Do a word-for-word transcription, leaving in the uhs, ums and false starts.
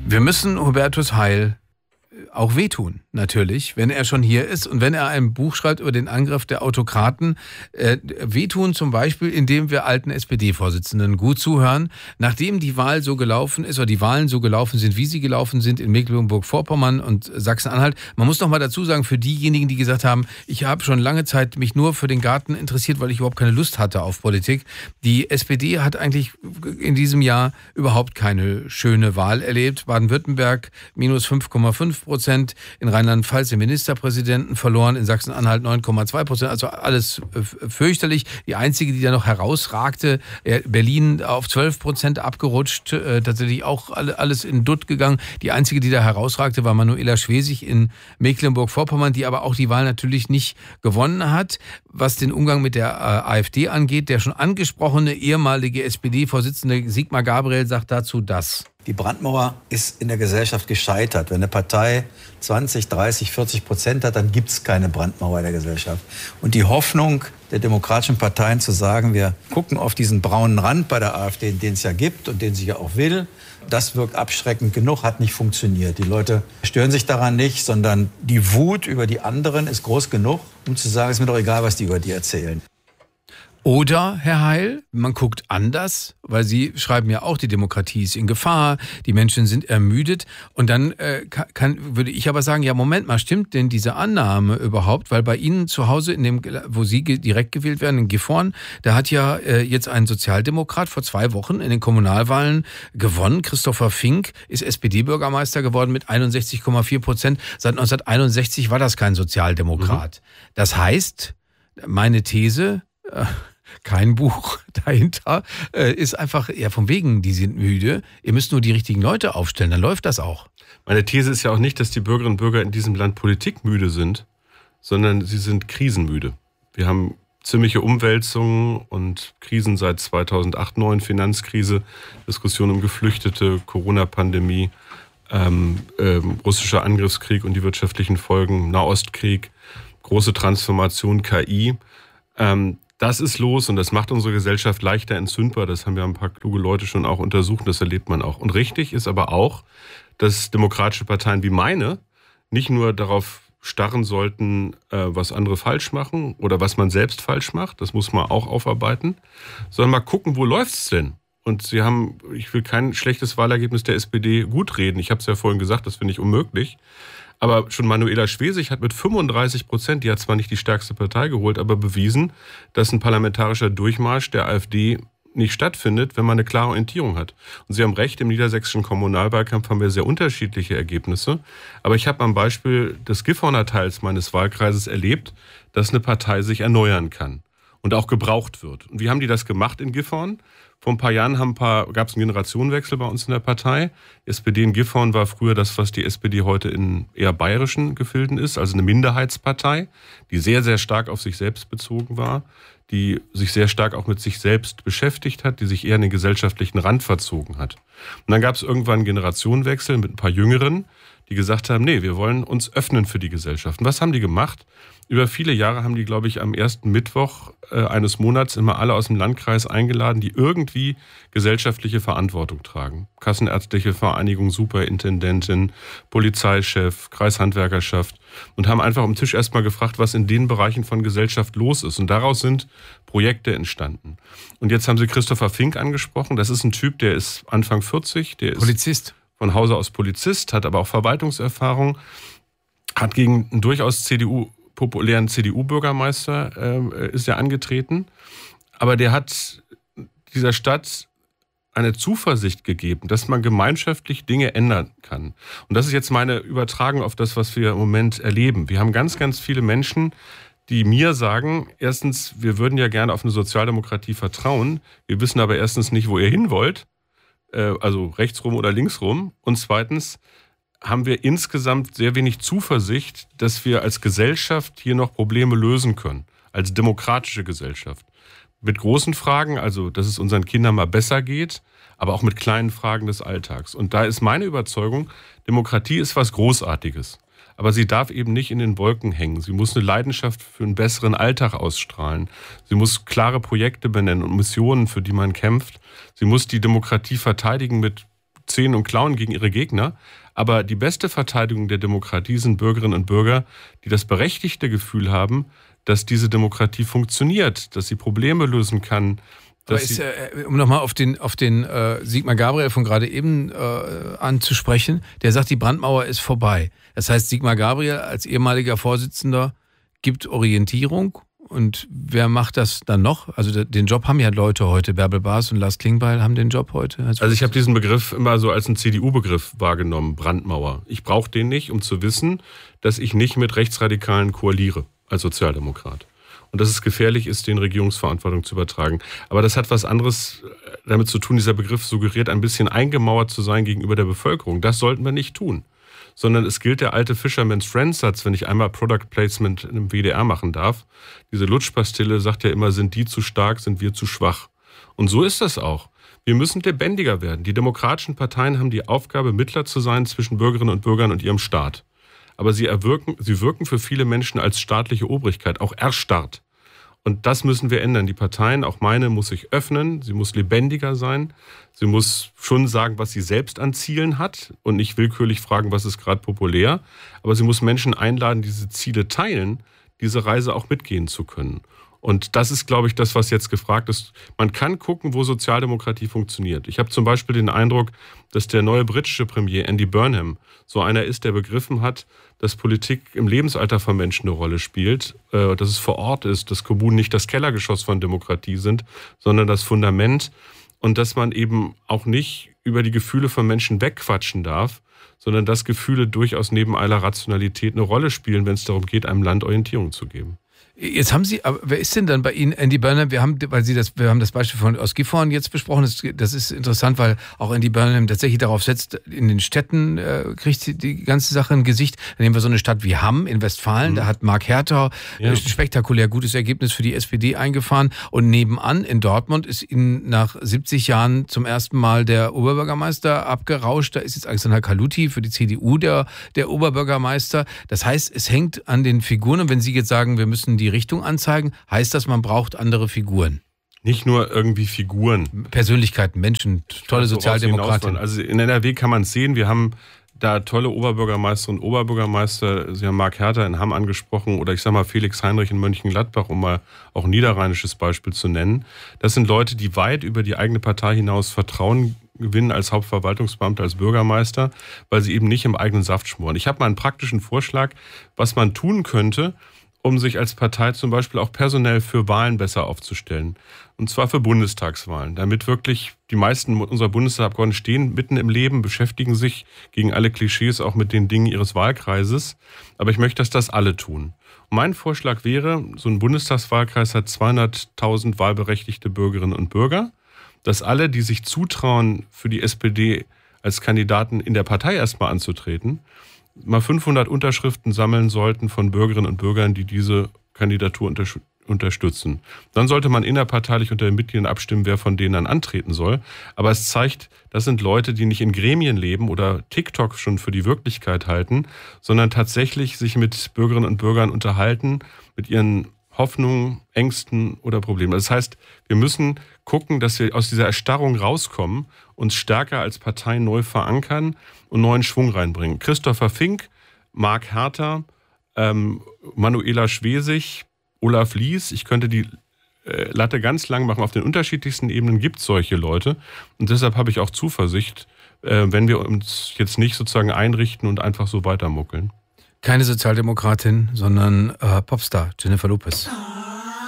Wir müssen Hubertus Heil auch wehtun, natürlich, wenn er schon hier ist und wenn er ein Buch schreibt über den Angriff der Autokraten. Äh, wehtun zum Beispiel, indem wir alten S P D-Vorsitzenden gut zuhören, nachdem die Wahl so gelaufen ist oder die Wahlen so gelaufen sind, wie sie gelaufen sind in Mecklenburg-Vorpommern und Sachsen-Anhalt. Man muss noch mal dazu sagen, für diejenigen, die gesagt haben, ich habe schon lange Zeit mich nur für den Garten interessiert, weil ich überhaupt keine Lust hatte auf Politik. Die S P D hat eigentlich in diesem Jahr überhaupt keine schöne Wahl erlebt. Baden-Württemberg minus fünf Komma fünf Prozent, in Rheinland-Pfalz den Ministerpräsidenten verloren, in Sachsen-Anhalt neun Komma zwei Prozent, also alles fürchterlich. Die einzige, die da noch herausragte, Berlin auf zwölf Prozent abgerutscht, tatsächlich auch alles in Dutt gegangen. Die einzige, die da herausragte, war Manuela Schwesig in Mecklenburg-Vorpommern, die aber auch die Wahl natürlich nicht gewonnen hat. Was den Umgang mit der AfD angeht, der schon angesprochene ehemalige S P D-Vorsitzende Sigmar Gabriel sagt dazu das. Die Brandmauer ist in der Gesellschaft gescheitert. Wenn eine Partei zwanzig, dreißig, vierzig Prozent hat, dann gibt es keine Brandmauer in der Gesellschaft. Und die Hoffnung der demokratischen Parteien zu sagen, wir gucken auf diesen braunen Rand bei der AfD, den es ja gibt und den sie ja auch will, das wirkt abschreckend genug, hat nicht funktioniert. Die Leute stören sich daran nicht, sondern die Wut über die anderen ist groß genug, um zu sagen, es ist mir doch egal, was die über die erzählen. Oder, Herr Heil, man guckt anders, weil Sie schreiben ja auch, die Demokratie ist in Gefahr, die Menschen sind ermüdet. Und dann äh, kann, würde ich aber sagen, ja, Moment mal, stimmt denn diese Annahme überhaupt? Weil bei Ihnen zu Hause, in dem, wo Sie direkt gewählt werden, in Gifhorn, da hat ja äh, jetzt ein Sozialdemokrat vor zwei Wochen in den Kommunalwahlen gewonnen. Christopher Fink ist S P D-Bürgermeister geworden mit einundsechzig Komma vier Prozent. Seit neunzehnhunderteinundsechzig war das kein Sozialdemokrat. Mhm. Das heißt, meine These... Äh, kein Buch dahinter, äh, ist einfach eher von wegen, die sind müde. Ihr müsst nur die richtigen Leute aufstellen, dann läuft das auch. Meine These ist ja auch nicht, dass die Bürgerinnen und Bürger in diesem Land politikmüde sind, sondern sie sind krisenmüde. Wir haben ziemliche Umwälzungen und Krisen seit zweitausendacht, neun, Finanzkrise, Diskussion um Geflüchtete, Corona-Pandemie, ähm, ähm, russischer Angriffskrieg und die wirtschaftlichen Folgen, Nahostkrieg, große Transformation, K I. Ähm, Das ist los und das macht unsere Gesellschaft leichter entzündbar. Das haben ja ein paar kluge Leute schon auch untersucht, das erlebt man auch. Und richtig ist aber auch, dass demokratische Parteien wie meine nicht nur darauf starren sollten, was andere falsch machen oder was man selbst falsch macht, das muss man auch aufarbeiten, sondern mal gucken, wo läuft's denn? Und sie haben, ich will kein schlechtes Wahlergebnis der S P D gut reden. Ich habe es ja vorhin gesagt, das finde ich unmöglich. Aber schon Manuela Schwesig hat mit fünfunddreißig Prozent, die hat zwar nicht die stärkste Partei geholt, aber bewiesen, dass ein parlamentarischer Durchmarsch der AfD nicht stattfindet, wenn man eine klare Orientierung hat. Und Sie haben recht, im niedersächsischen Kommunalwahlkampf haben wir sehr unterschiedliche Ergebnisse. Aber ich habe am Beispiel des Gifhorner Teils meines Wahlkreises erlebt, dass eine Partei sich erneuern kann und auch gebraucht wird. Und wie haben die das gemacht in Gifhorn? Vor ein paar Jahren haben ein paar, gab es einen Generationenwechsel bei uns in der Partei. Die S P D in Gifhorn war früher das, was die S P D heute in eher bayerischen Gefilden ist, also eine Minderheitspartei, die sehr, sehr stark auf sich selbst bezogen war, die sich sehr stark auch mit sich selbst beschäftigt hat, die sich eher in den gesellschaftlichen Rand verzogen hat. Und dann gab es irgendwann einen Generationenwechsel mit ein paar Jüngeren, die gesagt haben, nee, wir wollen uns öffnen für die Gesellschaft. Und was haben die gemacht? Über viele Jahre haben die, glaube ich, am ersten Mittwoch äh, eines Monats immer alle aus dem Landkreis eingeladen, die irgendwie gesellschaftliche Verantwortung tragen. Kassenärztliche Vereinigung, Superintendentin, Polizeichef, Kreishandwerkerschaft und haben einfach am Tisch erstmal gefragt, was in den Bereichen von Gesellschaft los ist. Und daraus sind Projekte entstanden. Und jetzt haben Sie Christopher Fink angesprochen. Das ist ein Typ, der ist Anfang vierzig, der ist Polizist. Von Hause aus Polizist, hat aber auch Verwaltungserfahrung, hat gegen einen durchaus C D U populären C D U-Bürgermeister äh, ist er angetreten. Aber der hat dieser Stadt eine Zuversicht gegeben, dass man gemeinschaftlich Dinge ändern kann. Und das ist jetzt meine Übertragung auf das, was wir im Moment erleben. Wir haben ganz, ganz viele Menschen, die mir sagen, erstens, wir würden ja gerne auf eine Sozialdemokratie vertrauen. Wir wissen aber erstens nicht, wo ihr hin wollt. Äh, also rechtsrum oder linksrum. Und zweitens, haben wir insgesamt sehr wenig Zuversicht, dass wir als Gesellschaft hier noch Probleme lösen können, als demokratische Gesellschaft. Mit großen Fragen, also dass es unseren Kindern mal besser geht, aber auch mit kleinen Fragen des Alltags. Und da ist meine Überzeugung, Demokratie ist was Großartiges. Aber sie darf eben nicht in den Wolken hängen. Sie muss eine Leidenschaft für einen besseren Alltag ausstrahlen. Sie muss klare Projekte benennen und Missionen, für die man kämpft. Sie muss die Demokratie verteidigen mit Zähnen und Klauen gegen ihre Gegner. Aber die beste Verteidigung der Demokratie sind Bürgerinnen und Bürger, die das berechtigte Gefühl haben, dass diese Demokratie funktioniert, dass sie Probleme lösen kann. Aber ist, äh, um nochmal auf den, auf den äh, Sigmar Gabriel von gerade eben äh, anzusprechen, der sagt, die Brandmauer ist vorbei. Das heißt, Sigmar Gabriel als ehemaliger Vorsitzender gibt Orientierung. Und wer macht das dann noch? Also den Job haben ja Leute heute. Bärbel Baas und Lars Klingbeil haben den Job heute. Also, also ich habe diesen Begriff immer so als einen C D U-Begriff wahrgenommen, Brandmauer. Ich brauche den nicht, um zu wissen, dass ich nicht mit Rechtsradikalen koaliere als Sozialdemokrat. Und dass es gefährlich ist, den Regierungsverantwortung zu übertragen. Aber das hat was anderes damit zu tun. Dieser Begriff suggeriert, ein bisschen eingemauert zu sein gegenüber der Bevölkerung. Das sollten wir nicht tun. Sondern es gilt der alte Fisherman's Friend-Satz, wenn ich einmal Product Placement im W D R machen darf. Diese Lutschpastille sagt ja immer, sind die zu stark, sind wir zu schwach. Und so ist das auch. Wir müssen lebendiger werden. Die demokratischen Parteien haben die Aufgabe, Mittler zu sein zwischen Bürgerinnen und Bürgern und ihrem Staat. Aber sie erwirken, sie wirken für viele Menschen als staatliche Obrigkeit, auch erstarrt. Und das müssen wir ändern. Die Parteien, auch meine, muss sich öffnen, sie muss lebendiger sein, sie muss schon sagen, was sie selbst an Zielen hat und nicht willkürlich fragen, was ist gerade populär. Aber sie muss Menschen einladen, diese Ziele teilen, diese Reise auch mitgehen zu können. Und das ist, glaube ich, das, was jetzt gefragt ist. Man kann gucken, wo Sozialdemokratie funktioniert. Ich habe zum Beispiel den Eindruck, dass der neue britische Premier Andy Burnham so einer ist, der begriffen hat, dass Politik im Lebensalter von Menschen eine Rolle spielt, dass es vor Ort ist, dass Kommunen nicht das Kellergeschoss von Demokratie sind, sondern das Fundament und dass man eben auch nicht über die Gefühle von Menschen wegquatschen darf, sondern dass Gefühle durchaus neben aller Rationalität eine Rolle spielen, wenn es darum geht, einem Land Orientierung zu geben. Jetzt haben Sie, aber wer ist denn dann bei Ihnen Andy Burnham? Wir haben, weil Sie das, wir haben das Beispiel von aus Gifhorn jetzt besprochen. Das, das ist interessant, weil auch Andy Burnham tatsächlich darauf setzt, in den Städten äh, kriegt sie die ganze Sache ein Gesicht. Dann nehmen wir so eine Stadt wie Hamm in Westfalen. Mhm. Da hat Mark Herter ja. ein spektakulär gutes Ergebnis für die S P D eingefahren. Und nebenan in Dortmund ist Ihnen nach siebzig Jahren zum ersten Mal der Oberbürgermeister abgerauscht. Da ist jetzt Alexander Kaluti für die C D U der, der Oberbürgermeister. Das heißt, es hängt an den Figuren. Und wenn Sie jetzt sagen, wir müssen die Richtung anzeigen, heißt das, man braucht andere Figuren. Nicht nur irgendwie Figuren. Persönlichkeiten, Menschen, tolle Sozialdemokraten. Also in N R W kann man es sehen, wir haben da tolle Oberbürgermeisterinnen und Oberbürgermeister. Sie haben Mark Herter in Hamm angesprochen oder ich sage mal Felix Heinrich in Mönchengladbach, um mal auch ein niederrheinisches Beispiel zu nennen. Das sind Leute, die weit über die eigene Partei hinaus Vertrauen gewinnen als Hauptverwaltungsbeamter, als Bürgermeister, weil sie eben nicht im eigenen Saft schmoren. Ich habe mal einen praktischen Vorschlag, was man tun könnte, um sich als Partei zum Beispiel auch personell für Wahlen besser aufzustellen. Und zwar für Bundestagswahlen, damit wirklich die meisten unserer Bundestagsabgeordneten stehen mitten im Leben, beschäftigen sich gegen alle Klischees auch mit den Dingen ihres Wahlkreises. Aber ich möchte, dass das alle tun. Und mein Vorschlag wäre, so ein Bundestagswahlkreis hat zweihunderttausend wahlberechtigte Bürgerinnen und Bürger, dass alle, die sich zutrauen, für die S P D als Kandidaten in der Partei erstmal anzutreten, mal fünfhundert Unterschriften sammeln sollten von Bürgerinnen und Bürgern, die diese Kandidatur unter- unterstützen. Dann sollte man innerparteilich unter den Mitgliedern abstimmen, wer von denen dann antreten soll. Aber es zeigt, das sind Leute, die nicht in Gremien leben oder TikTok schon für die Wirklichkeit halten, sondern tatsächlich sich mit Bürgerinnen und Bürgern unterhalten, mit ihren Hoffnungen, Ängsten oder Problemen. Das heißt, wir müssen gucken, dass wir aus dieser Erstarrung rauskommen, uns stärker als Partei neu verankern und neuen Schwung reinbringen. Christopher Fink, Mark Herter, ähm, Manuela Schwesig, Olaf Lies, ich könnte die äh, Latte ganz lang machen. Auf den unterschiedlichsten Ebenen gibt es solche Leute. Und deshalb habe ich auch Zuversicht, äh, wenn wir uns jetzt nicht sozusagen einrichten und einfach so weitermuckeln. Keine Sozialdemokratin, sondern äh, Popstar Jennifer Lopez.